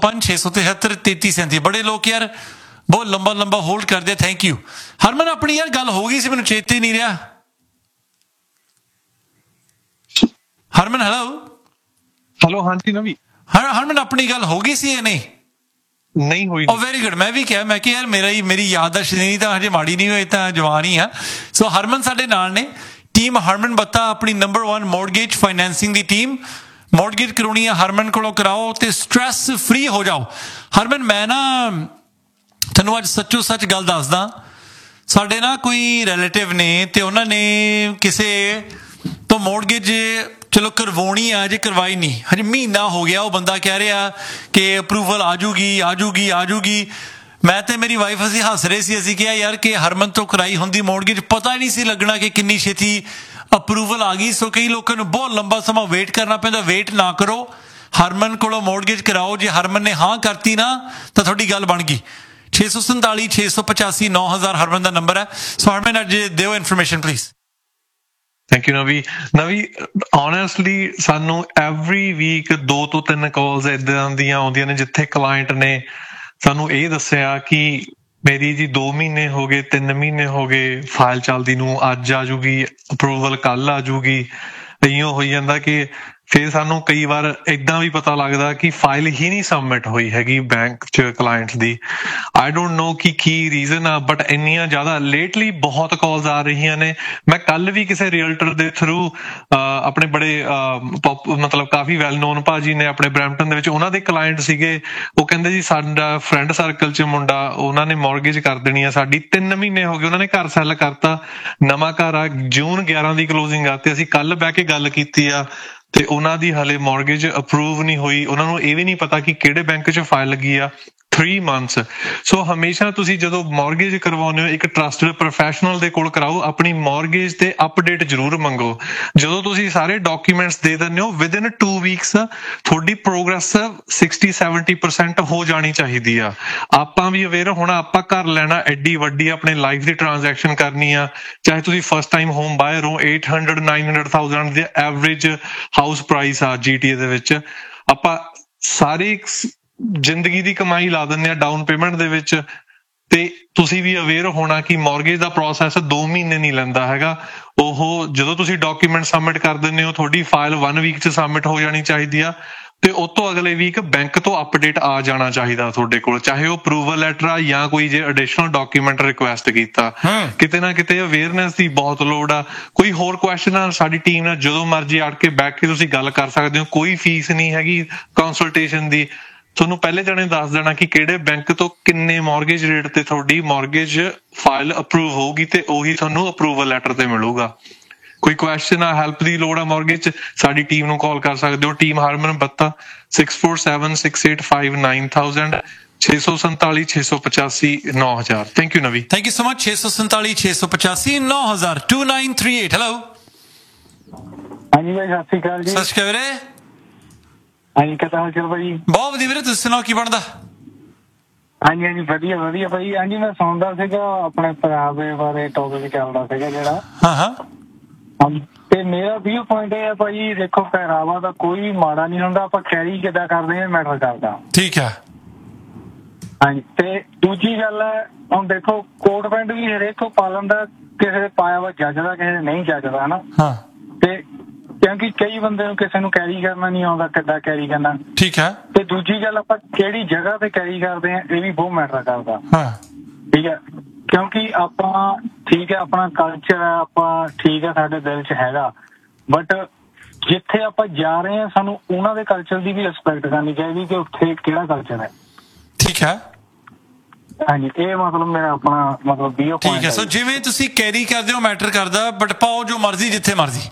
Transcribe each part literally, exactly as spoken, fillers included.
ਪੰਜ ਛੇ ਸੌ ਤਿਹੱਤਰ ਤੇਤੀ ਸੈਂਤੀ। ਬੜੇ ਲੋਕ ਯਾਰ ਬਹੁਤ ਲੰਬਾ ਲੰਬਾ ਹੋਲਡ ਕਰਦੇ। ਥੈਂਕ ਯੂ ਹਰਮਨ। ਆਪਣੀ ਯਾਰ ਗੱਲ ਹੋ ਗਈ ਸੀ, ਮੈਨੂੰ ਚੇਤੇ ਨਹੀਂ ਰਿਹਾ। ਹਰਮਨ ਹੈਲੋ ਹੈਲੋ ਹਾਂਜੀ ਨਵੀ। ਹਰਮਨ ਆਪਣੀ ਗੱਲ ਹੋ ਗਈ ਸੀ ਜਾਂ ਨਹੀਂ? ਨਹੀਂ ਹੋਈ। ਉਹ ਵੈਰੀ ਗੁੱਡ। ਮੈਂ ਵੀ ਕਿਹਾ, ਮੈਂ ਕਿਹਾ ਯਾਰ ਮੇਰਾ ਹੀ ਮੇਰੀ ਯਾਦਦਾਸ਼ਤ ਨਹੀਂ ਤਾਂ ਹਜੇ ਮਾੜੀ ਨਹੀਂ ਹੋਈ, ਤਾਂ ਜਵਾਨ ਹੀ ਆ। ਸੋ ਹਰਮਨ ਸਾਡੇ ਨਾਲ ਨੇ, ਟੀਮ ਹਰਮਨ ਬੱਤਾ, ਆਪਣੀ ਨੰਬਰ ਵਨ ਮੌਰਗੇਜ ਫਾਈਨੈਂਸਿੰਗ ਦੀ ਟੀਮ। ਮੌਰਗੇਜ ਕਰਾਉਣੀ ਆ ਹਰਮਨ ਕੋਲੋਂ ਕਰਾਓ ਤੇ ਸਟ੍ਰੈਸ ਫ੍ਰੀ ਹੋ ਜਾਓ। ਹਰਮਨ ਮੈਂ ਨਾ ਤੈਨੂੰ ਅੱਜ ਸੱਚੋ ਸੱਚ ਗੱਲ ਦੱਸਦਾ, ਸਾਡੇ ਨਾ ਕੋਈ ਰਿਲੇਟਿਵ ਨੇ ਤੇ ਉਹਨਾਂ ਨੇ ਕਿਸੇ ਤੋਂ ਮੌਰਗੇਜ ਚਲੋ ਕਰਵਾਉਣੀ ਆ, ਅਜੇ ਕਰਵਾਈ ਨਹੀਂ, ਹਜੇ ਮਹੀਨਾ ਹੋ ਗਿਆ। ਉਹ ਬੰਦਾ ਕਹਿ ਰਿਹਾ ਕਿ ਅਪਰੂਵਲ ਆ ਜੂਗੀ ਆ ਜੂਗੀ ਆ ਜੂਗੀ। ਮੈਂ ਤੇ ਮੇਰੀ ਵਾਈਫ ਅਸੀਂ ਹੱਸ ਰਹੇ ਸੀ, ਅਸੀਂ ਕਿਹਾ ਯਾਰ ਕਿ ਹਰਮਨ ਤੋਂ ਕਰਾਈ ਹੁੰਦੀ ਮੌਰਗੇਜ, ਪਤਾ ਹੀ ਨਹੀਂ ਸੀ ਲੱਗਣਾ ਕਿ ਕਿੰਨੀ ਛੇਤੀ ਅਪਰੂਵਲ ਆ ਗਈ। ਸੋ ਕਈ ਲੋਕਾਂ ਨੂੰ ਬਹੁਤ ਲੰਬਾ ਸਮਾਂ ਵੇਟ ਕਰਨਾ ਪੈਂਦਾ। ਵੇਟ ਨਾ ਕਰੋ, ਹਰਮਨ ਕੋਲੋਂ ਮੌਰਗੇਜ ਕਰਾਓ। ਜੇ ਹਰਮਨ ਨੇ ਹਾਂ ਕਰਤੀ ਨਾ ਤਾਂ ਤੁਹਾਡੀ ਗੱਲ ਬਣ ਗਈ। ਛੇ ਸੌ ਸੰਤਾਲੀ ਛੇ ਸੌ ਪਚਾਸੀ ਨੌ ਹਜ਼ਾਰ ਹਰਮਨ ਦਾ ਨੰਬਰ ਹੈ। ਸੋ ਹਰਮਨ ਅੱਜ ਦਿਓ ਇਨਫੋਰਮੇਸ਼ਨ ਪਲੀਜ਼। ਥੈਂਕ ਯੂ ਨਵੀ। ਨਵੀ ਓਨੈਸਟਲੀ ਸਾਨੂੰ ਐਵਰੀ ਵੀਕ ਦੋ ਤੋਂ ਤਿੰਨ ਕਾਲਸ ਏਦਾਂ ਦੀਆਂ ਆਉਂਦੀਆਂ ਨੇ ਜਿੱਥੇ ਕਲਾਇੰਟ ਨੇ ਸਾਨੂੰ ਇਹ ਦੱਸਿਆ ਕਿ ਮੇਰੀ ਜੀ ਦੋ ਮਹੀਨੇ ਹੋ ਗਏ, ਤਿੰਨ ਮਹੀਨੇ ਹੋ ਗਏ ਫਾਈਲ ਚੱਲਦੀ ਨੂੰ, ਅੱਜ ਆ ਜੂਗੀ ਅਪਰੂਵਲ, ਕੱਲ ਆ ਜੂਗੀ। ਇਉਂ ਹੋਈ ਜਾਂਦਾ ਕਿ ਫਿਰ ਸਾਨੂੰ ਕਈ ਵਾਰ ਏਦਾਂ ਵੀ ਪਤਾ ਲੱਗਦਾ ਕਿ ਫਾਈਲ ਹੀ ਨਹੀਂ ਸਬਮਿਟ ਹੋਈ ਹੈਗੀ ਬੈਂਕ 'ਚ clients the. I don't know ਕਿ ਕੀ ਰੀਜ਼ਨ ਆ, ਬਟ ਇੰਨੀਆਂ ਜ਼ਿਆਦਾ ਲੇਟਲੀ ਬਹੁਤ ਕਾਲਸ ਆ ਰਹੀਆਂ ਨੇ। ਮੈਂ ਕੱਲ ਵੀ ਕਿਸੇ ਰੀਅਲਟਰ ਦੇ ਥਰੂ ਆਪਣੇ ਬੜੇ ਮਤਲਬ ਕਾਫੀ ਵੈਲ ਨੋਨ ਭਾਜੀ ਨੇ ਆਪਣੇ ਬਰੈਂਪਟਨ ਦੇ ਵਿੱਚ, ਉਹਨਾਂ ਦੇ ਕਲਾਇੰਟ ਸੀਗੇ। ਉਹ ਕਹਿੰਦੇ ਜੀ ਸਾਡਾ ਫਰੈਂਡ ਸਰਕਲ 'ਚ ਮੁੰਡਾ, ਉਹਨਾਂ ਨੇ ਮੌਰਗੇਜ ਕਰ ਦੇਣੀ ਆ ਸਾਡੀ, ਤਿੰਨ ਮਹੀਨੇ ਹੋ ਗਏ ਉਹਨਾਂ ਨੇ ਘਰ ਸੈੱਲ ਕਰਤਾ, ਨਵਾਂ ਘਰ ਆ, ਜੂਨ ਗਿਆਰਾਂ ਦੀ ਕਲੋਜ਼ਿੰਗ ਆ ਤੇ ਅਸੀਂ ਕੱਲ ਬਹਿ ਕੇ ਗੱਲ ਕੀਤੀ ਆ ਤੇ ਉਹਨਾਂ ਦੀ ਹਲੇ ਮੌਰਗੇਜ ਅਪਰੂਵ ਨਹੀਂ ਹੋਈ। ਉਹਨਾਂ ਨੂੰ ਇਹ ਵੀ ਨਹੀਂ ਪਤਾ ਕਿ ਕਿਹੜੇ ਬੈਂਕ 'ਚ ਫਾਈਲ ਲੱਗੀ ਆ। Three months. ਸੋ ਹਮੇਸ਼ਾ ਤੁਸੀਂ ਜਦੋਂ ਮੌਰਗੇਜ ਕਰਵਾਉਂਦੇ ਹੋ ਇੱਕ ਟਰਸਟਡ ਪ੍ਰੋਫੈਸ਼ਨਲ ਦੇ ਕੋਲ ਕਰਾਓ। ਆਪਣੀ ਮੌਰਗੇਜ ਤੇ ਅਪਡੇਟ ਜ਼ਰੂਰ ਮੰਗੋ। ਜਦੋਂ ਤੁਸੀਂ ਸਾਰੇ ਡਾਕੂਮੈਂਟਸ ਦੇ ਦਿੰਦੇ ਹੋ ਵਿਦਿਨ ਟੂ ਵੀਕਸ ਤੁਹਾਡੀ ਪ੍ਰੋਗਰੈਸ ਸਿਕਸਟੀ ਸੈਵਨਟੀ ਪਰਸੈਂਟ ਹੋ ਜਾਣੀ ਚਾਹੀਦੀ ਆ। ਆਪਾਂ ਵੀ ਅਵੇਅਰ ਹੋਣਾ, ਆਪਾਂ ਘਰ ਲੈਣਾ, ਐਡੀ ਵੱਡੀ ਆਪਣੇ ਲਾਈਫ ਦੀ ਟ੍ਰਾਂਜੈਕਸ਼ਨ ਕਰਨੀ ਆ, ਚਾਹੇ ਤੁਸੀਂ ਫਸਟ ਟਾਈਮ ਹੋਮ ਬਾਇਰ ਹੋ, eight hundred nine hundred thousand ਦੇ ਐਵਰੇਜ ਹਾਊਸ ਪ੍ਰਾਈਸ ਆ ਜੀ ਟੀ ਏ ਦੇ ਵਿੱਚ। ਆਪਾਂ ਸਾਰੇ ਜ਼ਿੰਦਗੀ ਦੀ ਕਮਾਈ ਲਾ ਦਿੰਦੇ ਆ ਡਾਊਨ ਪੇਮੈਂਟ ਦੇ ਵਿੱਚ। ਤੇ ਤੁਸੀਂ ਵੀ ਅਵੇਅਰ ਹੋਣਾ ਕਿ ਮੌਰਗੇਜ ਦਾ ਪ੍ਰੋਸੈਸ ਦੋ ਮਹੀਨੇ ਨਹੀਂ ਲੈਂਦਾ ਹੈਗਾ। ਉਹ ਜਦੋਂ ਤੁਸੀਂ ਡਾਕੂਮੈਂਟ ਸਬਮਿਟ ਕਰ ਦਿੰਦੇ ਹੋ ਤੁਹਾਡੀ ਫਾਈਲ ਵਨ ਵੀਕ 'ਚ ਸਬਮਿਟ ਹੋ ਜਾਣੀ ਚਾਹੀਦੀ ਆ ਤੇ ਉਹ ਤੋਂ ਅਗਲੇ ਵੀਕ ਬੈਂਕ ਤੋਂ ਅਪਡੇਟ ਆ ਜਾਣਾ ਚਾਹੀਦਾ ਤੁਹਾਡੇ ਕੋਲ, ਚਾਹੇ ਉਹ ਅਪਰੂਵਲ ਲੈਟਰ ਆ ਜਾਂ ਕੋਈ ਜੇ ਐਡੀਸ਼ਨਲ ਡਾਕੂਮੈਂਟ ਰਿਕੁਐਸਟ ਕੀਤਾ। ਕਿਤੇ ਨਾ ਕਿਤੇ ਅਵੇਅਰਨੈਸ ਦੀ ਬਹੁਤ ਲੋੜ ਆ। ਕੋਈ ਹੋਰ ਕੁਐਸਚਨ ਆ ਸਾਡੀ ਟੀਮ ਨਾਲ ਜਦੋਂ ਮਰਜ਼ੀ ਅੜ ਕੇ ਬੈਠ ਕੇ ਤੁਸੀਂ ਗੱਲ ਕਰ ਸਕਦੇ ਹੋ। ਕੋਈ ਫੀਸ ਨਹੀਂ ਹੈਗੀ ਕੰਸਲਟੇਸ਼ਨ ਦੀ। ਤੁਹਾਨੂੰ ਪਹਿਲੇ ਜਣੇ ਦੱਸ ਦੇਣਾ ਕਿ ਕਿਹੜੇ ਬੈਂਕ ਤੋਂ ਕਿੰਨੇ ਮੌਰਗੇਜ ਰੇਟ ਤੇ ਤੁਹਾਡੀ ਮੌਰਗੇਜ ਫਾਈਲ ਅਪਰੂਵ ਹੋਊਗੀ ਤੇ ਉਹੀ ਤੁਹਾਨੂੰ ਅਪਰੂਵਲ ਲੈਟਰ ਤੇ ਮਿਲੂਗਾ। ਕੋਈ ਕੁਐਸਚਨ ਆ, ਹੈਲਪ ਦੀ ਲੋੜ ਆ ਮੌਰਗੇਜ 'ਚ, ਸਾਡੀ ਟੀਮ ਨੂੰ ਕਾਲ ਕਰ ਸਕਦੇ ਹੋ। ਟੀਮ ਹਰਮਨ ਬੱਤਾ six four seven six eight five nine thousand ਛੇ ਸੌ ਸੰਤਾਲੀ ਛੇ ਸੌ ਪਚਾਸੀ ਨੌ ਹਜ਼ਾਰ। ਥੈਂਕ ਯੂ ਨਵੀ। Thank you so much. ਛੇ ਸੌ ਸੰਤਾਲੀ ਛੇ ਸੌ ਪਚਾਸੀ ਨੌ ਹਜ਼ਾਰ to nine three eight. Hello ਹਾਂਜੀ ਭਾਈ ਸਤਿ ਸ਼੍ਰੀ ਅਕਾਲ ਜੀ। ਸਤਿ ਸ਼੍ਰੀ ਅਕਾਲ ਵੀਰੇ। ਹਾਂਜੀ ਕਿੱਦਾਂ ਹਾਲ ਚਾਲ ਭਾਈ? ਬਹੁਤ ਵਧੀਆ ਵੀਰੇ, ਤੁਸੀਂ ਸੁਣਾਓ ਕੀ ਬਣਦਾ? ਹਾਂਜੀ ਹਾਂਜੀ ਵਧੀਆ ਵਧੀਆ ਭਾਈ। ਹਾਂਜੀ ਮੈਂ ਸੁਣਦਾ ਸੀਗਾ ਆਪਣੇ ਪੰਜਾਬ ਦੇ ਬਾਰੇ ਟੌਪਿਕ ਚੱਲਦਾ ਸੀਗਾ ਜਿਹੜਾ। ਹਾਂ ਹਾਂ। ਤੇ ਮੇਰਾ ਵੀਹ ਪੁਆਇੰਟ ਇਹ ਹੈ ਭਾਈ, ਦੇਖੋ ਪਹਿਰਾਵਾ ਦਾ ਕੋਈ ਮਾੜਾ ਨਹੀਂ ਹੁੰਦਾ, ਆਪਾਂ ਕੈਰੀ ਕਿੱਦਾਂ ਕਰਦੇ ਹਾਂ ਮੈਟਰ ਕਰਦਾ। ਠੀਕ ਹੈ। ਹਾਂਜੀ ਤੇ ਦੂਜੀ ਗੱਲ ਹੈ, ਹੁਣ ਦੇਖੋ ਕੋਟ ਪੈਂਟ ਵੀ ਹਰੇਕ ਪਾ ਲੈਂਦਾ, ਕਿਸੇ ਦੇ ਪਾਇਆ ਵਾ ਜੱਜਦਾ, ਕਿਸੇ ਦੇ ਨਹੀਂ ਜੱਜਦਾ ਹਨਾ। ਹਾਂ ਤੇ ਕਿਉਂਕਿ ਕਈ ਬੰਦੇ ਨੂੰ ਕਿਸੇ ਨੂੰ ਕੈਰੀ ਕਰਨਾ ਨਹੀਂ ਆਉਂਦਾ, ਕਿੱਦਾਂ ਕੈਰੀ ਕਰਨਾ। ਠੀਕ ਹੈ। ਤੇ ਦੂਜੀ ਗੱਲ ਆਪਾਂ ਕਿਹੜੀ ਜਗ੍ਹਾ ਤੇ ਕੈਰੀ ਕਰਦੇ ਹਾਂ ਇਹ ਵੀ ਬਹੁਤ ਮੈਟਰ ਕਰਦਾ। ਹਾਂ ਠੀਕ ਹੈ, ਕਿਉਂਕਿ ਆਪਾਂ ਠੀਕ ਹੈ ਆਪਣਾ ਕਲਚਰ ਹੈ, ਆਪਾਂ ਠੀਕ ਹੈ ਸਾਡੇ ਦਿਲ 'ਚ ਹੈਗਾ, ਬਟ ਜਿੱਥੇ ਆਪਾਂ ਜਾ ਰਹੇ ਹਾਂ ਸਾਨੂੰ ਉਹਨਾਂ ਦੇ ਕਲਚਰ ਦੀ ਵੀ ਰਿਸਪੈਕਟ ਕਰਨੀ ਚਾਹੀਦੀ ਕਿ ਉੱਥੇ ਕਿਹੜਾ ਕਲਚਰ ਹੈ। ਠੀਕ ਹੈ। ਹਾਂਜੀ ਇਹ ਮਤਲਬ ਮੇਰਾ ਆਪਣਾ ਮਤਲਬ ਵੀਹ ਪੁਆਇੰਟ। ਠੀਕ ਹੈ। ਸੋ ਜਿਵੇਂ ਤੁਸੀਂ ਕੈਰੀ ਕਰਦੇ ਹੋ ਮੈਟਰ ਕਰਦਾ, ਬਟ ਪਾਓ ਜੋ ਮਰਜ਼ੀ ਜਿੱਥੇ ਮਰਜ਼ੀ।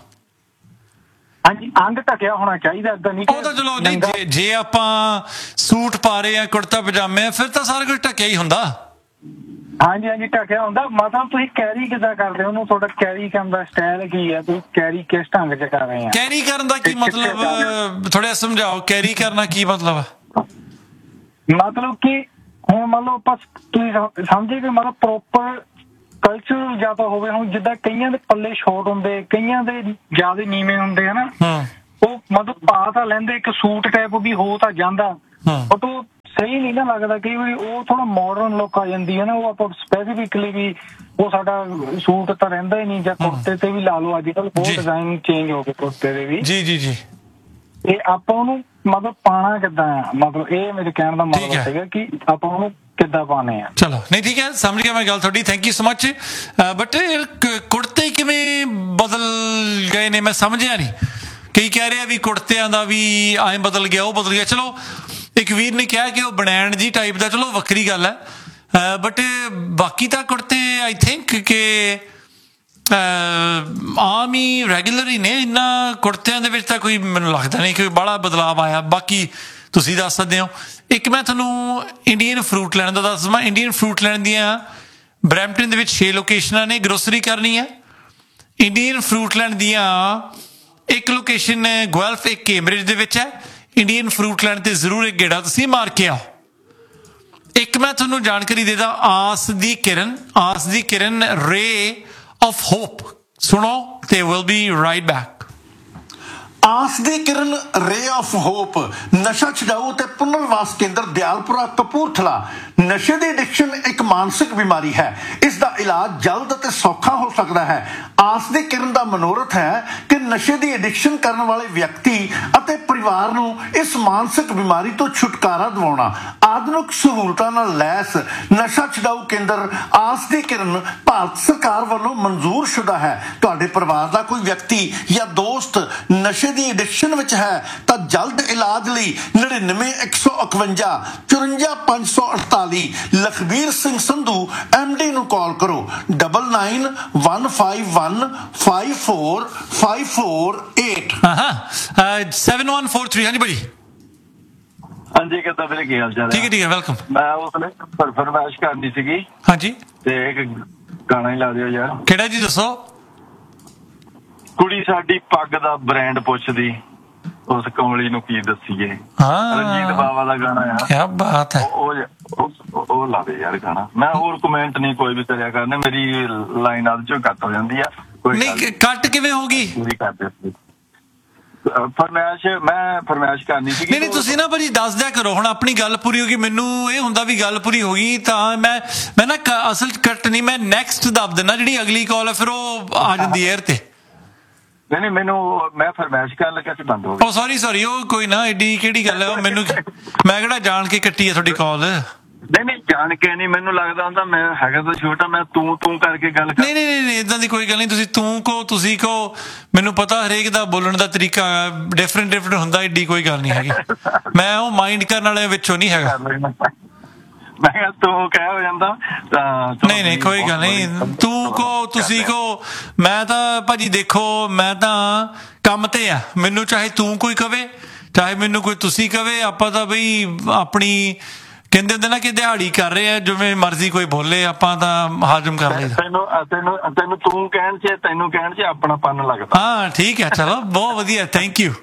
ਹਾਂਜੀ ਅੰਗ ਢਕਿਆ ਹੋਣਾ ਚਾਹੀਦਾ, ਏਦਾਂ ਨਹੀਂ। ਉਹ ਤਾਂ ਚਲੋ ਨਹੀਂ, ਜੇ ਜੇ ਆਪਾਂ ਸੂਟ ਪਾ ਰਹੇ ਆ, ਕੁੜਤਾ ਪਜਾਮੇ, ਫਿਰ ਤਾਂ ਸਾਰਾ ਕੁਝ ਢਕਿਆ ਹੀ ਹੁੰਦਾ। ਹਾਂਜੀ ਹਾਂਜੀ ਢਕਿਆ ਹੁੰਦਾ। ਮਤਲਬ ਤੁਸੀਂ ਕੈਰੀ ਕਿੱਦਾਂ ਕਰਦੇ ਹੋ ਉਹਨੂੰ, ਤੁਹਾਡਾ ਕੈਰੀ ਕਰਨ ਦਾ ਸਟਾਈਲ ਕੀ ਹੈ, ਤੁਸੀਂ ਕੈਰੀ ਕਿਸ ਢੰਗ 'ਚ ਕਰ ਰਹੇ ਆ? ਕੈਰੀ ਕਰਨ ਦਾ ਕੀ ਮਤਲਬ ਥੋੜਾ ਸਮਝਾਓ। ਕੈਰੀ ਕਰਨਾ ਕੀ ਮਤਲਬ ਹੈ? ਮਤਲਬ ਕਿ ਹੁਣ ਮੰਨ ਲਓ ਆਪਾਂ ਤੁਸੀਂ ਸਮਝੇ ਕਿ ਮਤਲਬ ਪ੍ਰੋਪਰ ਕਲਚਰ ਜਾਂ ਤਾਂ ਹੋਵੇ। ਹੁਣ ਜਿੱਦਾਂ ਕਈਆਂ ਦੇ ਪੱਲੇ ਸ਼ੋਰਟ ਹੁੰਦੇ, ਕਈਆਂ ਦੇ ਜ਼ਿਆਦਾ ਨੀਵੇਂ ਹੁੰਦੇ ਹਨਾ, ਉਹ ਮਤਲਬ ਪਾ ਤਾਂ ਲੈਂਦੇ, ਇੱਕ ਸੂਟ ਟਾਈਪ ਵੀ ਹੋ ਤਾਂ ਜਾਂਦਾ, ਬਟ ਉਹ ਸਹੀ ਨਹੀਂ ਨਾ ਲੱਗਦਾ ਕਈ ਵਾਰੀ ਉਹ ਥੋੜਾ ਮਾਡਰਨ ਲੁੱਕ ਆ ਜਾਂਦੀ ਹੈ ਨਾ ਉਹ ਆਪਾਂ ਸਪੈਸੀਫਿਕਲੀ ਵੀ ਉਹ ਸਾਡਾ ਸੂਟ ਤਾਂ ਰਹਿੰਦਾ ਹੀ ਨਹੀਂ ਜਾਂ ਕੁੜਤੇ ਤੇ ਵੀ ਲਾ ਲਓ ਅੱਜ ਕੱਲ੍ਹ ਬਹੁਤ ਡਿਜ਼ਾਈਨ ਚੇਂਜ ਹੋ ਗਏ ਕੁੜਤੇ ਦੇ ਵੀ ਜੀ ਜੀ ਜੀ ਇਹ ਆਪਾਂ ਉਹਨੂੰ ਮਤਲਬ ਪਾਣਾ ਕਿੱਦਾਂ ਆ ਮਤਲਬ ਇਹ ਮੇਰੇ ਕਹਿਣ ਦਾ ਮਤਲਬ ਹੈਗਾ ਕਿ ਆਪਾਂ ਉਹਨੂੰ ਕਿੱਦਾਂ ਪਾਣੇ ਆ ਚਲੋ ਨਹੀਂ ਠੀਕ ਹੈ ਸਮਝ ਗਿਆ ਮੈਂ ਗੱਲ ਤੁਹਾਡੀ thank you so much but ਕੁੜਤੇ ਕਿਵੇਂ ਬਦਲ ਗਏ ਨੇ ਮੈਂ ਸਮਝਿਆ ਨਹੀਂ ਕਈ ਕਹਿ ਰਹੇ ਆ ਵੀ ਕੁੜਤਿਆਂ ਦਾ ਵੀ ਐਂ ਬਦਲ ਗਿਆ ਉਹ ਬਦਲ ਗਿਆ ਚਲੋ ਇੱਕ ਵੀਰ ਨੇ ਕਿਹਾ ਕਿ ਉਹ ਬਣੈਣ ਜੀ ਟਾਈਪ ਦਾ ਚਲੋ ਵੱਖਰੀ ਗੱਲ ਹੈ ਬਟ ਬਾਕੀ ਤਾਂ ਕੁੜਤੇ ਆਈ ਥਿੰਕ ਕਿ ਆਮ ਹੀ ਰੈਗੂਲਰ ਹੀ ਨੇ ਇਹਨਾਂ ਕੁੜਤਿਆਂ ਦੇ ਵਿੱਚ ਤਾਂ ਕੋਈ ਮੈਨੂੰ ਲੱਗਦਾ ਨਹੀਂ ਕਿ ਬੜਾ ਬਦਲਾਅ ਆਇਆ ਬਾਕੀ ਤੁਸੀਂ ਦੱਸ ਸਕਦੇ ਹੋ ਇੱਕ ਮੈਂ ਤੁਹਾਨੂੰ ਇੰਡੀਅਨ ਫਰੂਟ ਲੈਣ ਦਾ ਦੱਸ ਦਵਾਂ ਇੰਡੀਅਨ ਫਰੂਟ ਲੈਣ ਦੀਆਂ ਬਰੈਂਪਟਨ ਦੇ ਵਿੱਚ ਛੇ ਲੋਕੇਸ਼ਨਾਂ ਨੇ ਗਰੋਸਰੀ ਕਰਨੀ ਹੈ ਇੰਡੀਅਨ ਫਰੂਟ ਲੈਣ ਦੀਆਂ ਇੱਕ ਲੋਕੇਸ਼ਨ ਗੁਐਲਫ ਇੱਕ ਕੈਂਬਰਿਜ ਦੇ ਵਿੱਚ ਹੈ ਇੰਡੀਅਨ ਫਰੂਟ ਲੈਣ ਤੇ ਜ਼ਰੂਰ ਇੱਕ ਗੇੜਾ ਤੁਸੀਂ ਮਾਰ ਕੇ ਆਓ ਇੱਕ ਮੈਂ ਤੁਹਾਨੂੰ ਜਾਣਕਾਰੀ ਦੇ ਦਾਂ ਆਸ ਦੀ ਕਿਰਨ ਆਸ ਦੀ ਕਿਰਨ ਰੇ ਆਫ ਹੋਪ ਸੁਣੋ ਤੇ ਵਿਲ ਬੀ ਰਾਈਟ ਬੈਕ ਆਸ ਦੀ ਕਿਰਨ ਰੇ ਆਫ ਹੋਪ ਨਸ਼ਾ ਛਡਾਊ ਤੇ ਪੁਨਰਵਾਸ ਕੇਂਦਰ ਦਿਆਲਪੁਰਾ ਕਪੂਰਥਲਾ ਨਸ਼ੇ ਦੀ ਐਡਿਕਸ਼ਨ ਇੱਕ ਮਾਨਸਿਕ ਬਿਮਾਰੀ ਹੈ ਇਸ ਦਾ ਇਲਾਜ ਜਲਦ ਅਤੇ ਸੌਖਾ ਹੋ ਸਕਦਾ ਹੈ ਆਸ ਦੀ ਕਿਰਨ ਦਾ ਮਨੋਰਥ ਹੈ ਕਿ ਨਸ਼ੇ ਦੀ ਐਡਿਕਸ਼ਨ ਕਰਨ ਵਾਲੇ ਵਿਅਕਤੀ ਅਤੇ ਪਰਿਵਾਰ ਨੂੰ ਇਸ ਮਾਨਸਿਕ ਬਿਮਾਰੀ ਤੋਂ ਛੁਟਕਾਰਾ ਦਿਵਾਉਣਾ ਆਧੁਨਿਕ ਸਹੂਲਤਾਂ ਨਾਲ ਲੈਸ ਨਸ਼ਾ ਛਡਾਊ ਕੇਂਦਰ ਆਸ ਦੀ ਕਿਰਨ ਭਾਰਤ ਸਰਕਾਰ ਵੱਲੋਂ ਮਨਜ਼ੂਰ ਸ਼ੁਦਾ ਹੈ ਤੁਹਾਡੇ ਪਰਿਵਾਰ ਦਾ ਕੋਈ ਵਿਅਕਤੀ ਜਾਂ ਦੋਸਤ ਨਸ਼ੇ ਦੀ ਐਡਿਕਸ਼ਨ ਵਿੱਚ ਹੈ ਤਾਂ ਜਲਦ ਇਲਾਜ ਲਈ ਨੜਿਨਵੇਂ ਇੱਕ ਸੌ ਇਕਵੰਜਾ ਚੁਰੰਜਾ ਪੰਜ ਸੌ ਅਠਤਾਲੀ ਲਖਬੀਰ ਸਿੰਘ ਸੰਧੂ ਐਮ ਡੀ ਨੂੰ ਕਾਲ ਕਰੋ double nine one five one five four five four eight seven one four three ਹਾਂਜੀ ਬੜੀ ਹਾਂਜੀ ਕਿੱਦਾਂ ਵੀਰੇ ਕੀ ਹਾਲ ਚਾਲ ਠੀਕ ਹੈ ਠੀਕ ਹੈ ਵੈਲਕਮ ਮੈਂ ਉਸਨੇ ਫਰਮਾਇਸ਼ ਕਰਨੀ ਸੀਗੀ ਹਾਂਜੀ ਤੇ ਇੱਕ ਗਾਣਾ ਹੀ ਲਾ ਦਿਓ ਯਾਰ ਕਿਹੜਾ ਜੀ ਦੱਸੋ ਕੁੜੀ ਸਾਡੀ ਪੱਗ ਦਾ ਬ੍ਰਾਂਡ ਪੁੱਛਦੀ ਉਸ ਕਮਲੀ ਨੂੰ ਕੀ ਦੱਸੀਏ ਰਣਜੀਤ ਬਾਵਾ ਦਾ ਗਾਣਾ ਆ ਕੀ ਬਾਤ ਹੈ ਉਹ ਉਹ ਲਾ ਦੇ ਯਾਰ ਗਾਣਾ ਮੈਂ ਹੋਰ ਕਮੈਂਟ ਨਹੀਂ ਕੋਈ ਵੀ ਕਰਿਆ ਕਰਨੇ ਮੇਰੀ ਲਾਈਨ ਅੱਜ ਚੋਂ ਕੱਟ ਹੋ ਜਾਂਦੀ ਆ ਕੋਈ ਨਹੀਂ ਕੱਟ ਕਿਵੇਂ ਹੋਗੀ ਪੂਰੀ ਕਰ ਦੇ ਫਰਮਾਇਸ਼ ਮੈਂ ਫਰਮਾਇਸ਼ ਕਰਨੀ ਸੀ ਨਹੀਂ ਨਹੀਂ ਤੁਸੀਂ ਨਾ ਭਾਜੀ ਦੱਸ ਦਿਆ ਕਰੋ ਹੁਣ ਆਪਣੀ ਗੱਲ ਪੂਰੀ ਹੋ ਗਈ ਮੈਨੂੰ ਇਹ ਹੁੰਦਾ ਵੀ ਗੱਲ ਪੂਰੀ ਹੋ ਗਈ ਤਾਂ ਮੈਂ ਮੈਂ ਨਾ ਅਸਲ ਕੱਟ ਨਹੀਂ ਮੈਂ ਨੈਕਸਟ ਦੱਬ ਦਿੰਦਾ ਜਿਹੜੀ ਅਗਲੀ ਕਾਲ ਹੈ ਫਿਰ ਉਹ ਆ ਜਾਂਦੀ ਏਅਰ ਤੇ ਨਹੀਂ ਨਹੀਂ ਮੈਨੂੰ ਮੈਂ ਫਰਮਾਇਸ਼ ਕਰਨ ਲੱਗਾ ਸੀ ਬੰਦ ਹੋ ਗਿਆ ਉਹ ਸੌਰੀ ਸੌਰੀ ਉਹ ਕੋਈ ਨਾ ਐਡੀ ਕਿਹੜੀ ਗੱਲ ਹੈ ਉਹ ਮੈਨੂੰ ਮੈਂ ਕਿਹੜਾ ਜਾਣ ਕੇ ਕੱਟੀ ਹੈ ਤੁਹਾਡੀ ਕਾਲ ਨਹੀਂ ਨਹੀਂ ਜਾਣ ਕੇ ਨਹੀਂ ਮੈਨੂੰ ਲੱਗਦਾ ਹੁੰਦਾ ਮੈਂ ਹੈਗਾ ਤਾਂ ਛੋਟਾ ਮੈਂ ਤੂੰ ਤੂੰ ਕਰਕੇ ਗੱਲ ਕਰ ਨਹੀਂ ਨਹੀਂ ਨਹੀਂ ਇਦਾਂ ਦੀ ਕੋਈ ਗੱਲ ਨਹੀਂ ਤੁਸੀਂ ਤੂੰ ਕਹੋ ਤੁਸੀਂ ਕਹੋ ਮੈਨੂੰ ਪਤਾ ਹਰੇਕ ਦਾ ਬੋਲਣ ਦਾ ਤਰੀਕਾ ਡਿਫਰੈਂਟ ਡਿਫਰੈਂਟ ਹੁੰਦਾ ਐਡੀ ਕੋਈ ਗੱਲ ਨਹੀਂ ਹੈਗੀ ਮੈਂ ਉਹ ਮਾਈਂਡ ਕਰਨ ਵਾਲੇ ਵਿੱਚੋਂ ਨਹੀਂ ਹੈਗਾ ਮੈਂ ਕਿਹਾ ਤੂੰ ਕਹਿ ਹੋ ਜਾਂਦਾ ਤਾਂ ਨਹੀਂ ਨਹੀਂ ਕੋਈ ਗੱਲ ਨਹੀਂ ਤੂੰ ਕਹੋ ਤੁਸੀਂ ਕਹੋ ਮੈਂ ਤਾਂ ਭਾਜੀ ਦੇਖੋ ਮੈਂ ਤਾਂ ਕੰਮ ਤੇ ਆ ਮੈਨੂੰ ਚਾਹੇ ਤੂੰ ਕੋਈ ਕਵੇ ਚਾਹੇ ਮੈਨੂੰ ਕੋਈ ਤੁਸੀਂ ਕਵੇ ਆਪਾਂ ਤਾਂ ਬਈ ਆਪਣੀ ਕਹਿੰਦੇ ਹੁੰਦੇ ਨਾ ਕਿ ਦਿਹਾੜੀ ਕਰ ਰਹੇ ਆ ਜਿਵੇਂ ਮਰਜ਼ੀ ਕੋਈ ਬੋਲੇ ਆਪਾਂ ਤਾਂ ਹਾਜ਼ਮ ਕਰ ਲਈਦਾ ਤੈਨੂੰ ਤੈਨੂੰ ਤੈਨੂੰ ਤੂੰ ਕਹਿਣ ਚ ਤੈਨੂੰ ਕਹਿਣ ਚ ਆਪਣਾ ਪਨ ਲੱਗਦਾ ਹਾਂ ਠੀਕ ਹੈ ਚਲੋ ਬਹੁਤ ਵਧੀਆ ਥੈਂਕ ਯੂ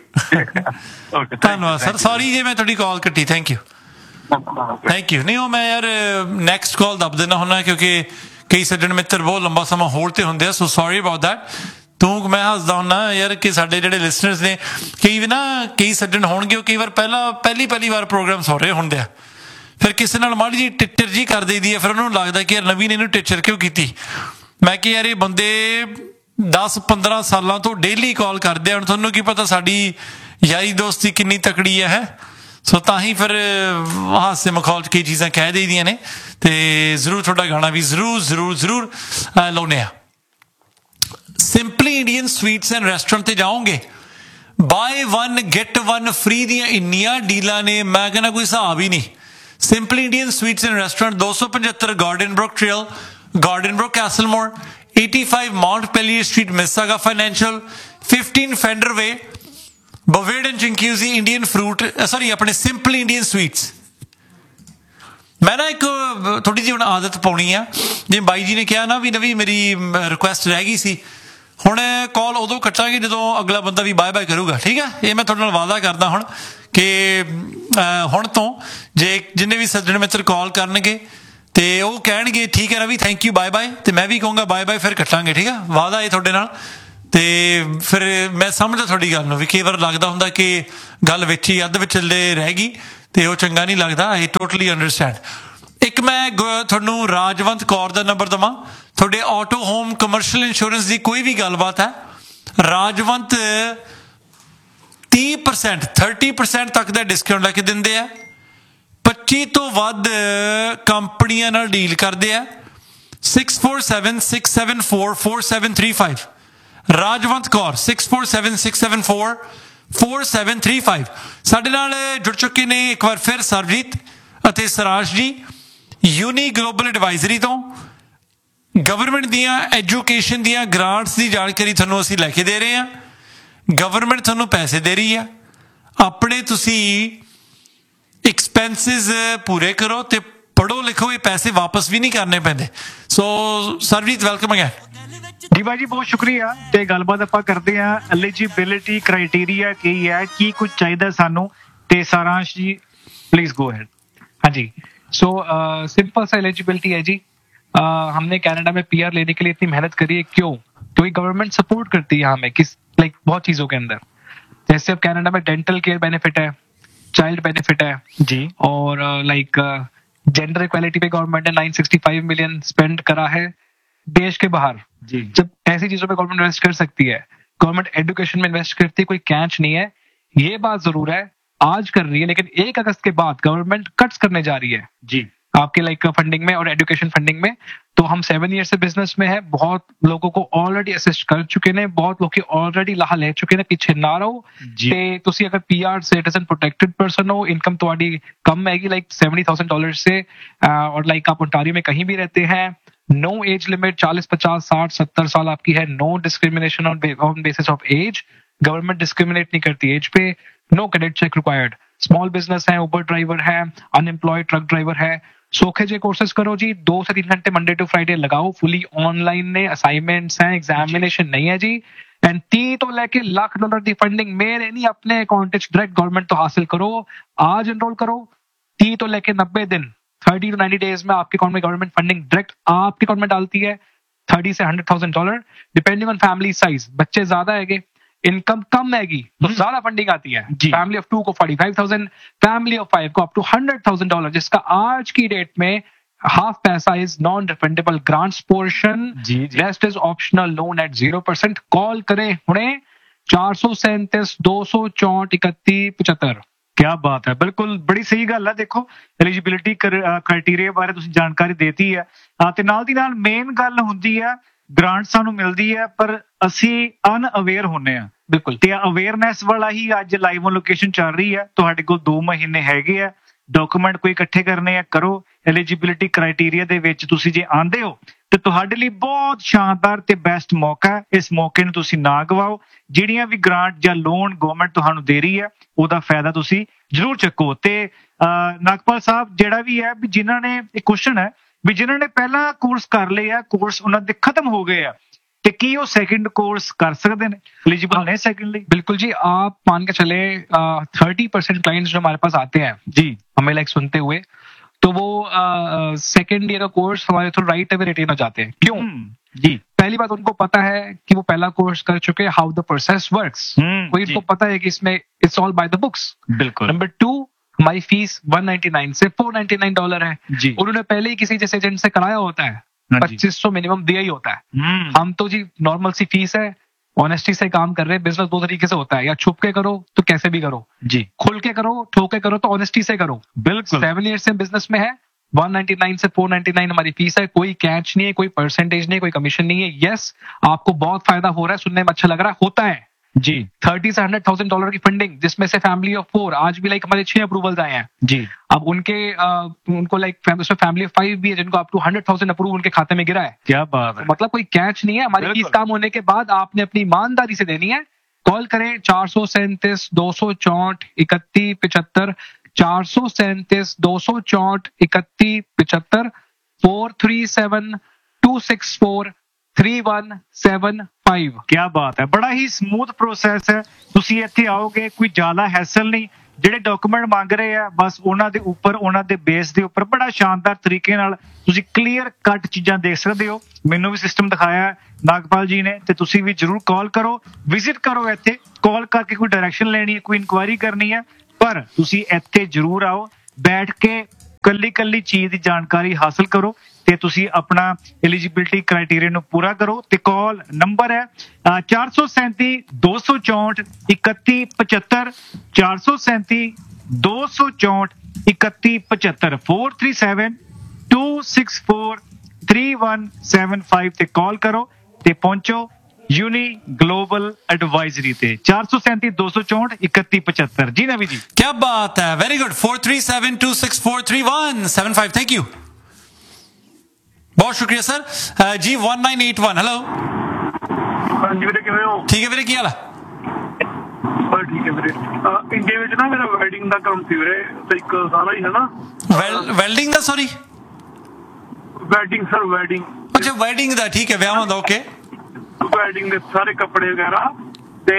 ਧੰਨਵਾਦ ਸਰ ਸੌਰੀ ਜੇ ਮੈਂ ਤੁਹਾਡੀ ਕਾਲ ਕੱਟੀ ਥੈਂਕ ਯੂ ਥੈਂਕ ਯੂ ਨਹੀਂ ਉਹ ਮੈਂ ਯਾਰ ਨੈਕਸਟ ਕਾਲ ਦੱਬ ਦੇਣਾ ਹੁੰਦਾ ਕਿਉਂਕਿ ਕਈ ਸੱਜਣ ਮਿੱਤਰ ਬਹੁਤ ਲੰਬਾ ਸਮਾਂ ਹੋਲਡ ਤੇ ਹੁੰਦੇ ਆ ਸੋ ਸੌਰੀ ਅਬਾਊਟ ਦੈਟ ਤੂੰ ਮੈਂ ਹੱਸਦਾ ਹੁੰਦਾ ਯਾਰ ਕਿ ਸਾਡੇ ਜਿਹੜੇ ਲਿਸਨਰਸ ਨੇ ਕਈ ਵੀ ਨਾ ਕਈ ਸੱਜਣ ਹੋਣਗੇ ਉਹ ਕਈ ਵਾਰ ਪਹਿਲਾਂ ਪਹਿਲੀ ਪਹਿਲੀ ਵਾਰ ਪ੍ਰੋਗਰਾਮ ਸੁਣ ਰਹੇ ਹੁੰਦੇ ਆ ਫਿਰ ਕਿਸੇ ਨਾਲ ਮਾੜੀ ਜਿਹੀ ਟਿੱਟਰ ਜੀ ਕਰ ਦੇਈਦੀ ਹੈ ਫਿਰ ਉਹਨੂੰ ਲੱਗਦਾ ਕਿ ਯਾਰ ਨਵੀਂ ਨੇ ਇਹਨੂੰ ਟਿੱਚਰ ਕਿਉਂ ਕੀਤੀ ਮੈਂ ਕਿ ਯਾਰ ਇਹ ਬੰਦੇ ਦਸ ਪੰਦਰਾਂ ਸਾਲਾਂ ਤੋਂ ਡੇਲੀ ਕਾਲ ਕਰਦੇ ਆ ਹੁਣ ਤੁਹਾਨੂੰ ਕੀ ਪਤਾ ਸਾਡੀ ਯਾਰੀ ਦੋਸਤੀ ਕਿੰਨੀ ਤਕੜੀ ਹੈ ਸੋ ਤਾਂ ਹੀ ਫਿਰ ਹਾਸੇ ਮਖੌਲ ਚ ਕਈ ਚੀਜ਼ਾਂ ਕਹਿ ਦੇਈਦੀਆਂ ਨੇ ਤੇ ਜ਼ਰੂਰ ਤੁਹਾਡਾ ਗਾਣਾ ਵੀ ਜ਼ਰੂਰ ਜ਼ਰੂਰ ਜ਼ਰੂਰ ਲਾਉਨੇ ਆ simply Indian sweets and restaurant ਤੇ ਜਾਓਗੇ bye one get one free ਦੀਆਂ ਇੰਨੀਆਂ ਡੀਲਾਂ ਨੇ ਮੈਂ ਕਹਿੰਦਾ ਕੋਈ ਹਿਸਾਬ ਹੀ ਨਹੀਂ simply Indian sweets and restaurant ਦੋ ਸੌ ਪਚੱਤਰ garden Brook trail garden Brook ਕੈਸਲਮੋਰ eighty-five Mount ਪੈਲੀਅਰ street ਮਿਸਾਗਾ financial fifteen fender way ਬਵੇਡ and ਚਿੰਕਿਊਜ਼ੀ Indian fruit sorry ਆਪਣੇ ਸਿੰਪਲੀ ਇੰਡੀਅਨ ਸਵੀਟਸ ਮੈਂ ਨਾ ਇੱਕ ਥੋੜੀ ਜਿਹੀ ਹੁਣ ਆਦਤ ਪਾਉਣੀ ਆ ਜਿਵੇਂ ਬਾਈ ਜੀ ਨੇ ਕਿਹਾ ਨਾ ਵੀ ਨਵੀਂ ਮੇਰੀ ਰਿਕੁਐਸਟ ਰਹਿ ਗਈ ਸੀ ਹੁਣ ਕਾਲ ਉਦੋਂ ਕੱਟਾਂਗੇ ਜਦੋਂ ਅਗਲਾ ਬੰਦਾ ਵੀ ਬਾਏ ਬਾਏ ਕਰੂਗਾ ਠੀਕ ਹੈ ਇਹ ਮੈਂ ਤੁਹਾਡੇ ਨਾਲ ਵਾਅਦਾ ਕਰਦਾ ਹੁਣ ਕਿ ਹੁਣ ਤੋਂ ਜੇ ਜਿੰਨੇ ਵੀ ਸੱਜਣ ਮਿੱਤਰ ਕਾਲ ਕਰਨਗੇ ਤੇ ਉਹ ਕਹਿਣਗੇ ਠੀਕ ਹੈ Ravi thank you bye bye ਤੇ ਮੈਂ ਵੀ ਕਹੂੰਗਾ ਬਾਏ ਬਾਏ ਫਿਰ ਕੱਟਾਂਗੇ ਠੀਕ ਹੈ ਵਾਅਦਾ ਇਹ ਤੁਹਾਡੇ ਨਾਲ ਤੇ ਫਿਰ ਮੈਂ ਸਮਝਦਾ ਤੁਹਾਡੀ ਗੱਲ ਨੂੰ ਵੀ ਕਈ ਵਾਰ ਲੱਗਦਾ ਹੁੰਦਾ ਕਿ ਗੱਲ ਵਿੱਚ ਹੀ ਅੱਧ ਵਿਚਲੇ ਰਹਿ ਗਈ ਤੇ ਉਹ ਚੰਗਾ ਨਹੀਂ ਲੱਗਦਾ। ਆਈ ਟੋਟਲੀ ਅੰਡਰਸਟੈਂਡ। ਇੱਕ ਮੈਂ ਤੁਹਾਨੂੰ ਰਾਜਵੰਤ ਕੌਰ ਦਾ ਨੰਬਰ ਦੇਵਾਂ, ਤੁਹਾਡੇ ਆਟੋ ਹੋਮ ਕਮਰਸ਼ੀਅਲ ਇੰਸ਼ੋਰੈਂਸ ਦੀ ਕੋਈ ਵੀ ਗੱਲਬਾਤ ਹੈ, ਰਾਜਵੰਤ ਤੀਹ ਪਰਸੈਂਟ ਥਰਟੀ ਪਰਸੈਂਟ ਤੱਕ ਦਾ ਡਿਸਕਾਊਂਟ ਲੈ ਕੇ ਦਿੰਦੇ ਆ, ਪੱਚੀ ਤੋਂ ਵੱਧ ਕੰਪਨੀਆਂ ਨਾਲ ਡੀਲ ਕਰਦੇ ਆ। Six four seven six seven four four seven three five Rajwant Kaur six four seven six seven four four seven three five ਸਾਡੇ ਨਾਲ ਜੁੜ ਚੁੱਕੇ ਨੇ ਇੱਕ ਵਾਰ ਫਿਰ ਸਰਬਜੀਤ ਅਤੇ ਸਰਾਜ ਜੀ ਯੂਨੀ ਗਲੋਬਲ ਐਡਵਾਈਜ਼ਰੀ ਤੋਂ। ਗਵਰਨਮੈਂਟ ਦੀਆਂ ਐਜੂਕੇਸ਼ਨ ਦੀਆਂ ਗ੍ਰਾਂਟਸ ਦੀ ਜਾਣਕਾਰੀ ਤੁਹਾਨੂੰ ਅਸੀਂ ਲੈ ਕੇ ਦੇ ਰਹੇ ਹਾਂ। ਗਵਰਨਮੈਂਟ ਤੁਹਾਨੂੰ ਪੈਸੇ ਦੇ ਰਹੀ ਆ, ਆਪਣੇ ਤੁਸੀਂ ਐਕਸਪੈਂਸਿਸ ਪੂਰੇ ਕਰੋ ਤੇ ਪੜ੍ਹੋ ਲਿਖੋ, ਇਹ ਪੈਸੇ ਵਾਪਸ ਵੀ ਨਹੀਂ ਕਰਨੇ ਪੈਂਦੇ। ਸੋ ਸਰਬਜੀਤ ਵੈਲਕਮ ਅਗੇਨ। ਜੀ ਭਾਈ ਜੀ ਬਹੁਤ ਸ਼ੁਕਰੀਆ। ਤੇ ਗੱਲਬਾਤ ਆਪਾਂ ਕਰਦੇ ਹਾਂ ਐਲੀਜੀਬਿਲਿਟੀ ਕ੍ਰਾਈਟੇਰੀਆ ਕੀ ਹੈ, ਕੀ ਕੁਝ ਚਾਹੀਦਾ ਸਾਨੂੰ, ਤੇ सारांश जी प्लीज गो अहेड। हाँ जी, सो सिंपल सा एलिजिबिलिटी है जी। uh, हमने कनाडा में पीआर लेने के लिए इतनी मेहनत करी है, क्यों? क्योंकि गवर्नमेंट सपोर्ट करती है हमें किस लाइक बहुत चीजों के अंदर। जैसे अब कनाडा में डेंटल केयर बेनिफिट है, चाइल्ड बेनिफिट है जी, और लाइक जेंडर इक्वालिटी पे गवर्नमेंट ने nine sixty five million spend करा है देश के बाहर जी। जब ऐसी चीजों पे गवर्नमेंट इन्वेस्ट कर सकती है, गवर्नमेंट एजुकेशन में इन्वेस्ट करती है, कोई कैच नहीं है। ये बात जरूर है आज कर रही है, लेकिन एक अगस्त के बाद गवर्नमेंट कट्स करने जा रही है जी आपके लाइक फंडिंग में और एजुकेशन फंडिंग में। तो हम सेवन ईयर से बिजनेस में है, बहुत लोगों को ऑलरेडी असिस्ट कर चुके ने, बहुत लोग ऑलरेडी लाह ले चुके ने। पीछे ना रहो ते तुसी अगर पीआर सिटीजन प्रोटेक्टेड पर्सन हो, इनकम तुम्हारी कम आएगी लाइक सेवेंटी थाउजेंड डॉलर से, और लाइक आप ओंटारियो में कहीं भी रहते हैं, नो एज लिमिट, चालीस पचास साठ सत्तर साल आपकी है, no discrimination on basis of as, government discriminate नहीं करती एज पे, no credit check required, small business है, उबर ड्राइवर है, अनएम्प्लॉयड ट्रक ड्राइवर है, सोखे जे कोर्सेज करो जी, दो से तीन घंटे मंडे टू फ्राइडे लगाओ, फुली ऑनलाइन ने, असाइनमेंट्स हैं, एग्जामिनेशन नहीं है जी। एंड ती तो लेके लाख डॉलर की फंडिंग मेरे नहीं अपने अकाउंट डायरेक्ट गवर्नमेंट तो हासिल करो, आज एनरोल करो, ती तो लेके नब्बे दिन थर्टी टू नाइनटी डेज में आपके अकाउंट में गवर्नमेंट फंडिंग डायरेक्ट आपके अकाउंट में डालती है, थर्टी से hundred thousand dollar depending on family size. बच्चे ज्यादा है, इनकम कम आएगी तो ज्यादा फंडिंग आती है। फैमिली ऑफ टू को forty five thousand, family of five को up two hundred thousand dollar, जिसका आज की डेट में हाफ पैसा is non refundable grants portion, rest is optional loan eight zero percent. Call करें हुणे चार सौ सैंतीस दो सौ चौंठ इकतीस पचहत्तर। क्या बात है, बिल्कुल बड़ी सही गल है। देखो एलिजिबिलिटी क्राइटेरिया बारे तुसीं जानकारी देती है, ते नाल दी नाल मेन गल हुंदी है ग्रांट सानू मिलदी है पर ਅਸੀਂ ਅਨਅਵੇਅਰ ਹੁੰਨੇ ਆ। ਬਿਲਕੁਲ, ਤੇ ਅਵੇਅਰਨੈਸ ਵਾਲਾ ਹੀ ਅੱਜ ਲਾਈਵ ਔਨ ਲੋਕੇਸ਼ਨ ਚੱਲ ਰਹੀ ਹੈ। ਤੁਹਾਡੇ ਕੋਲ ਦੋ ਮਹੀਨੇ ਹੈਗੇ ਆ, ਡਾਕੂਮੈਂਟ ਕੋਈ ਇਕੱਠੇ ਕਰਨੇ ਆ, ਕਰੋ। ਐਲੀਜੀਬਿਲਿਟੀ ਕ੍ਰਾਈਟੇਰੀਆ ਦੇ ਵਿੱਚ ਤੁਸੀਂ ਜੇ ਆਂਦੇ ਹੋ ਤੇ ਤੁਹਾਡੇ ਲਈ ਬਹੁਤ ਸ਼ਾਨਦਾਰ ਤੇ ਬੈਸਟ ਮੌਕਾ ਹੈ। ਇਸ ਮੌਕੇ ਨੂੰ ਤੁਸੀਂ ਨਾ ਗਵਾਓ। ਜਿਹੜੀਆਂ ਵੀ ਗ੍ਰਾਂਟ ਜਾਂ ਲੋਨ ਗਵਰਨਮੈਂਟ ਤੁਹਾਨੂੰ ਦੇ ਰਹੀ ਹੈ ਉਹਦਾ ਫਾਇਦਾ ਤੁਸੀਂ ਜ਼ਰੂਰ ਚੱਕੋ। ਤੇ ਨਾਗਪਾਲ ਸਾਹਿਬ ਜਿਹੜਾ ਵੀ ਹੈ ਵੀ ਜਿਨ੍ਹਾਂ ਨੇ ਇਹ ਕੁਐਸਚਨ ਹੈ ਵੀ ਜਿਨ੍ਹਾਂ ਨੇ ਪਹਿਲਾਂ ਕੋਰਸ ਕਰ ਲਏ ਆ, ਕੋਰਸ ਉਹਨਾਂ ਦੇ ਖਤਮ ਹੋ गए ਆ, ਤੇ ਕੀ ਉਹ सेकंड कोर्स कर सकते हैं, एलिजिबल है सेकंड लिए? बिल्कुल जी, आप मान के चले थर्टी परसेंट क्लाइंट्स जो हमारे पास आते हैं जी हमें लाइक सुनते हुए, तो वो सेकंड ईयर का कोर्स हमारे थ्रू राइट अवे रिटेन हो जाते हैं। क्यों जी? पहली बात, उनको पता है कि वो पहला कोर्स कर चुके हैं, हाउ द प्रोसेस वर्क्स, कोई इनको पता है कि इसमें it's all by the books. बिल्कुल। नंबर टू, हमारी फीस वन नाइनटी नाइन से फोर नाइनटी नाइन डॉलर है जी। उन्होंने पहले ही किसी जैसे एजेंट से कराया होता है, पच्चीस सौ मिनिमम दिया ही होता है। हम तो जी नॉर्मल सी फीस है, ऑनेस्टी से काम कर रहे हैं। बिजनेस दो तरीके से होता है, या छुप के करो तो कैसे भी करो जी, खुल के करो, ठोक के करो तो ऑनेस्टी से करो। बिल्कुल। सेवन ईयर से बिजनेस में है, वन नाइनटी नाइन से फोर नाइनटी नाइन हमारी फीस है, कोई कैच नहीं है, कोई परसेंटेज नहीं, कोई कमीशन नहीं है। यस, आपको बहुत फायदा हो रहा है, सुनने में अच्छा लग रहा है, होता है जी। थर्टी से हंड्रेड थाउजेंड डॉलर की फंडिंग, जिसमें से फैमिली ऑफ फोर, आज भी लाइक हमारे छह अप्रूवल्स आए हैं जी। अब उनके आ, उनको लाइक उसमें फैमिली ऑफ फाइव भी है जिनको up two hundred thousand approve उनके खाते में गिरा है। क्या बात है, मतलब कोई कैच नहीं है। हमारी फीस काम होने के बाद आपने अपनी ईमानदारी से देनी है। कॉल करें चार सौ सैंतीस दो सौ चौंठ इकतीस पिछहत्तर, चार सौ सैंतीस दो सौ चौंठ इकतीस पिछहत्तर, four three seven to six four three one seven five. क्या बात है, बड़ा ही ਸਮੂਥ ਪ੍ਰੋਸੈਸ ਹੈ। ਤੁਸੀਂ ਇੱਥੇ ਆਓਗੇ, ਕੋਈ ਜ਼ਿਆਦਾ ਹੈਸਲ ਨਹੀਂ। ਜਿਹੜੇ ਡਾਕੂਮੈਂਟ ਮੰਗ ਰਹੇ ਆ ਬਸ ਉਹਨਾਂ ਦੇ ਉੱਪਰ, ਉਹਨਾਂ ਦੇ ਬੇਸ ਦੇ ਉੱਪਰ ਬੜਾ ਸ਼ਾਨਦਾਰ ਤਰੀਕੇ ਨਾਲ ਤੁਸੀਂ ਕਲੀਅਰ ਕੱਟ ਚੀਜ਼ਾਂ ਦੇਖ ਸਕਦੇ ਹੋ। ਮੈਨੂੰ ਵੀ ਸਿਸਟਮ ਦਿਖਾਇਆ ਨਾਗਪਾਲ ਜੀ ਨੇ, ਤੇ ਤੁਸੀਂ ਵੀ ਜਰੂਰ ਕਾਲ ਕਰੋ, ਵਿਜ਼ਿਟ ਕਰੋ ਇੱਥੇ। ਕਾਲ ਕਰਕੇ ਕੋਈ ਡਾਇਰੈਕਸ਼ਨ ਲੈਣੀ ਹੈ, ਕੋਈ ਇਨਕੁਆਇਰੀ ਕਰਨੀ ਹੈ, ਪਰ ਤੁਸੀਂ ਇੱਥੇ ਜ਼ਰੂਰ ਆਓ, ਬੈਠ ਕੇ ਕੱਲੀ ਕੱਲੀ ਚੀਜ਼ ਦੀ ਜਾਣਕਾਰੀ ਹਾਸਲ ਕਰੋ ਤੇ ਤੁਸੀਂ ਆਪਣਾ ਐਲੀਜੀਬਿਲਟੀ ਕ੍ਰਾਈਟੇਰੀਆ ਨੂੰ ਪੂਰਾ ਕਰੋ। ਤੇ ਕਾਲ ਨੰਬਰ ਹੈ ਚਾਰ ਸੌ ਸੈਂਤੀ ਦੋ ਸੌ ਚੌਂਹਠ ਇਕੱਤੀ ਪਚੱਤਰ, ਚਾਰ ਸੌ ਸੈਂਤੀ ਦੋ ਸੌ ਚੌਂਹਠ ਇਕੱਤੀ ਪਚੱਤਰ, four three seven two six four three one seven five ਤੇ ਕਾਲ ਕਰੋ ਤੇ ਪਹੁੰਚੋ यूनी ग्लोबल एडवाइजरी ते चार सौ सैंती दो सौ चौंठ इकती पचहत्तर। जी नवी जी क्या बात है, very good. Four three seven to six four three one seven five, thank you, बहुत शुक्रिया सर जी। One nine eight one, hello. हाँ जी वीरे, किवें हो? ठीक है वीरे, की हाल है? बस ठीक है वीरे। इंडिया विच ना मेरा वेडिंग दा काम सी वीरे, ते एक सारा ही है ना वेल वेल्डिंग दा, सॉरी वेडिंग सर, वेडिंग। अच्छा वेडिंग दा, ठीक है, विआहां दा, ओके। ਵੈਡਿੰਗ ਦੇ ਸਾਰੇ ਕੱਪੜੇ ਵਗੈਰਾ ਤੇ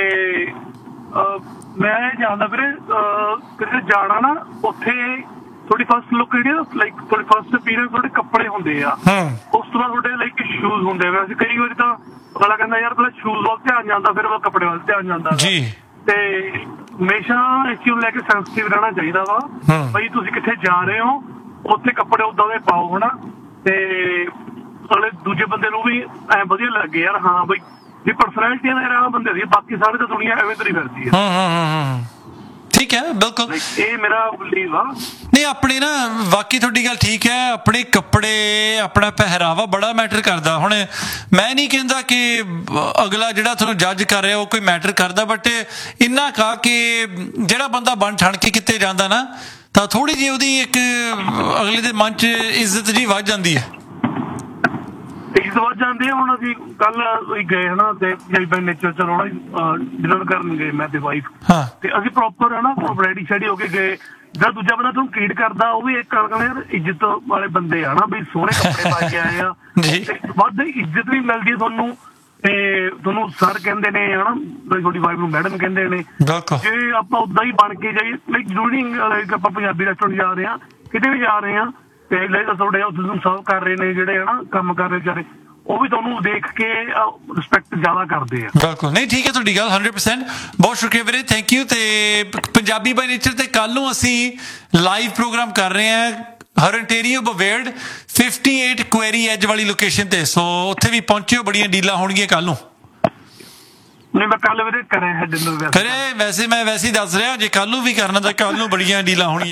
ਮੈਂ ਜਾਂਦਾ ਵੀਰੇ ਕਿਤੇ ਜਾਣਾ ਨਾ, ਉੱਥੇ ਥੋੜੀ ਫਸਟ ਲੁੱਕ ਜਿਹੜੀ ਲਾਈਕ ਥੋੜੀ ਫਸਟ ਪੀਰੀਅਡ ਥੋੜੇ ਕੱਪੜੇ ਹੁੰਦੇ ਆ, ਉਸ ਤੋਂ ਬਾਅਦ ਤੁਹਾਡੇ ਲਾਈਕ ਸ਼ੂਜ਼ ਹੁੰਦੇ ਆ। ਵੈਸੇ ਕਈ ਵਾਰੀ ਤਾਂ ਅਗਲਾ ਕਹਿੰਦਾ ਯਾਰ ਪਹਿਲਾਂ ਸ਼ੂਜ਼ ਵੱਲ ਧਿਆਨ ਜਾਂਦਾ, ਫਿਰ ਉਹ ਕੱਪੜੇ ਵੱਲ ਧਿਆਨ ਜਾਂਦਾ ਜੀ। ਤੇ ਹਮੇਸ਼ਾ ਇਸ ਚੀਜ਼ ਨੂੰ ਲੈ ਕੇ ਸੈਂਸਿਟਿਵ ਰਹਿਣਾ ਚਾਹੀਦਾ ਵਾ ਬਈ ਤੁਸੀਂ ਕਿੱਥੇ ਜਾ ਰਹੇ ਹੋ, ਉੱਥੇ ਕੱਪੜੇ ਉਦਾਂ ਦੇ ਪਾਓ ਹਨਾ, ਤੇ ਅਗਲੇ ਦੂਜੇ ਬੰਦੇ ਨੂੰ ਵੀ ਐ ਵਧੀਆ ਲੱਗੇ ਯਾਰ ਹਾਂ ਬਈ ਦੀ ਪਰਸਨੈਲਿਟੀ ਆ ਬੰਦੇ ਦੀ, ਬਾਕੀ ਸਾਰੇ ਤਾਂ ਦੁਨੀਆ ਐਵੇਂ ਤਰੀ ਫਿਰਦੀ ਹੈ। ਠੀਕ ਹੈ, ਬਿਲਕੁਲ ਇਹ ਮੇਰਾ ਬਲੀਵ ਆ। ਨਹੀਂ ਆਪਣੇ ਨਾ ਵਾਕਈ ਤੁਹਾਡੀ ਗੱਲ ਠੀਕ ਹੈ, ਆਪਣੇ ਕੱਪੜੇ ਆਪਣਾ ਪਹਿਰਾਵਾ ਬੜਾ ਮੈਟਰ ਕਰਦਾ। ਹੁਣ ਮੈਂ ਨਹੀਂ ਕਹਿੰਦਾ ਕਿ ਅਗਲਾ ਜਿਹੜਾ ਤੁਹਾਨੂੰ ਜੱਜ ਕਰ ਰਿਹਾ ਉਹ ਕੋਈ ਮੈਟਰ ਕਰਦਾ, ਬਟ ਇੰਨਾ ਕਾ ਕਿ ਜਿਹੜਾ ਬੰਦਾ ਬਣ ਠਣ ਕੇ ਕਿਤੇ ਜਾਂਦਾ ਨਾ ਤਾਂ ਥੋੜੀ ਜਿਹੀ ਉਹਦੀ ਇੱਕ ਅਗਲੇ ਦੇ ਮਨ 'ਚ ਇੱਜ਼ਤ ਜੀ ਵੱਧ ਜਾਂਦੀ ਹੈ। ਇਸ ਵਾਰ ਜਾਂਦੇ ਆ। ਹੁਣ ਅਸੀਂ ਕੱਲ ਗਏ ਹਨਾ ਤੇ ਨੇਚਰ ਚਲੋ ਡਿਨਰ ਕਰਨ ਗਏ ਮੈਂ ਤੇ ਵਾਈਫ, ਤੇ ਅਸੀਂ ਪ੍ਰੋਪਰ ਹਨਾ ਰੈਡੀ ਸ਼ੈਡੀ ਹੋ ਕੇ ਗਏ। ਜਿਹੜਾ ਦੂਜਾ ਬੰਦਾ ਤੁਹਾਨੂੰ ਟ੍ਰੀਟ ਕਰਦਾ ਉਹ ਵੀ ਇੱਕ ਕਹਿੰਦਾ ਯਾਰ ਇੱਜ਼ਤ ਵਾਲੇ ਬੰਦੇ ਆ ਨਾ, ਵੀ ਸੋਹਣੇ ਕੱਪੜੇ ਪਾ ਕੇ ਆਏ ਆ, ਵੱਧ ਇੱਜ਼ਤ ਵੀ ਮਿਲਦੀ ਹੈ ਤੁਹਾਨੂੰ, ਤੇ ਤੁਹਾਨੂੰ ਸਰ ਕਹਿੰਦੇ ਨੇ ਹਨਾ, ਤੁਹਾਡੀ ਵਾਈਫ ਨੂੰ ਮੈਡਮ ਕਹਿੰਦੇ ਨੇ। ਜੇ ਆਪਾਂ ਓਦਾਂ ਹੀ ਬਣ ਕੇ ਜਾਈਏ, ਲਾਈਕ ਜ਼ਰੂਰੀ ਆਪਾਂ ਪੰਜਾਬੀ ਰੈਸਟੋਰੈਂਟ ਜਾ ਰਹੇ ਹਾਂ, ਕਿਤੇ ਵੀ ਜਾ ਰਹੇ ਹਾਂ ਤੇ ਤੁਹਾਡੇ ਤੁਹਾਨੂੰ ਸਰਵ ਕਰ ਰਹੇ ਨੇ ਜਿਹੜੇ ਹਨਾ ਕੰਮ ਕਰ ਰਹੇ ਵਿਚਾਰੇ, ਉਹ ਵੀ ਤੁਹਾਨੂੰ ਦੇਖ ਕੇ ਰਿਸਪੈਕਟ ਜ਼ਿਆਦਾ ਕਰਦੇ ਆ। ਬਿਲਕੁਲ, ਨਹੀਂ ਠੀਕ ਹੈ ਤੁਹਾਡੀ ਗੱਲ ਹੰਡਰਡ ਪਰਸੈਂਟ। ਬਹੁਤ ਸ਼ੁਕਰੀਆ ਵੀਰੇ, ਥੈਂਕ ਯੂ। ਤੇ ਪੰਜਾਬੀ ਬਾਈ ਨੇਚਰ ਤੇ ਕੱਲ ਨੂੰ ਅਸੀਂ ਲਾਈਵ ਪ੍ਰੋਗਰਾਮ ਕਰ ਰਹੇ ਹਾਂ ਹਰਨਟੇਰੀਓ ਬਵੇਰਡ ਫਿਫਟੀ ਏਟ ਕੁਐਰੀ ਐਜ ਵਾਲੀ ਲੋਕੇਸ਼ਨ ਤੇ, ਸੋ ਉੱਥੇ ਵੀ ਪਹੁੰਚਿਓ, ਬੜੀਆਂ ਡੀਲਾਂ ਹੋਣਗੀਆਂ ਕੱਲ ਨੂੰ। ਨਹੀਂ ਮੈਂ ਕੱਲ ਵੀਰੇ ਕਰਿਆ ਡਿਨਰ, ਕਰੇ ਵੈਸੇ ਮੈਂ ਵੈਸੇ ਹੀ ਦੱਸ ਰਿਹਾ, ਜੇ ਕੱਲ ਨੂੰ ਵੀ ਕਰਨਾ ਤਾਂ ਕੱਲ ਨੂੰ ਬੜੀਆਂ ਡੀਲਾਂ ਹੋਣਗੀਆਂ।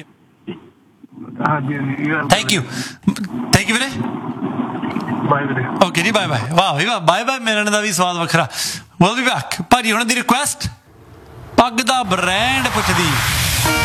ਥੈਂਕ ਯੂ, ਥੈਂਕ ਯੂ ਵੀਰੇ, ਬਾਏ ਵੀਰੇ। ਓਕੇ ਜੀ, ਬਾਏ ਬਾਏ। ਵਾਹ ਵੀ ਵਾਹ, ਬਾਏ ਬਾਏ ਮਿਲਣ ਦਾ ਵੀ ਸਵਾਦ ਵੱਖਰਾ। Will be back. ਭਾਜੀ ਹੁਣ ਦੀ ਰਿਕੁਐਸਟ, ਪੱਗ ਦਾ ਬ੍ਰਾਂਡ ਪੁੱਛਦੀ